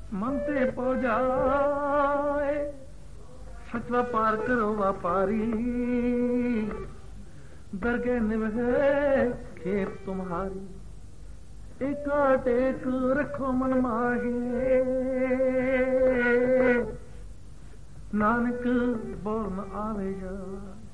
मन ते पो जाए सच व्यापार करो व्यापारी दरगे निभे खेत तुम्हारी एका टेक रखो मन माहे नानक बोल न आवे जा